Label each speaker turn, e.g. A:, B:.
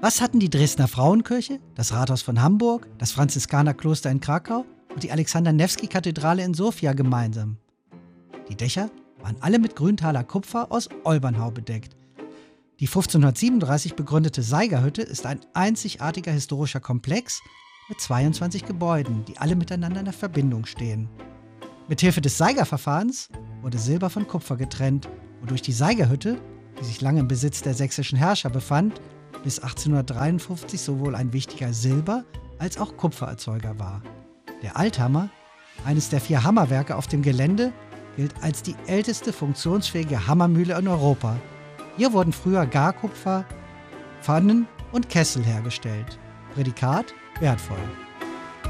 A: Was hatten die Dresdner Frauenkirche, das Rathaus von Hamburg, das Franziskanerkloster in Krakau und die Alexander-Newski-Kathedrale in Sofia gemeinsam? Die Dächer waren alle mit Grüntaler Kupfer aus Olbernhau bedeckt. Die 1537 begründete Seigerhütte ist ein einzigartiger historischer Komplex mit 22 Gebäuden, die alle miteinander in der Verbindung stehen. Mithilfe des Seigerverfahrens wurde Silber von Kupfer getrennt, wodurch die Seigerhütte, die sich lange im Besitz der sächsischen Herrscher befand, bis 1853 sowohl ein wichtiger Silber- als auch Kupfererzeuger war. Der Althammer, eines der 4 Hammerwerke auf dem Gelände, gilt als die älteste funktionsfähige Hammermühle in Europa. Hier wurden früher Garkupfer, Pfannen und Kessel hergestellt. Prädikat: wertvoll.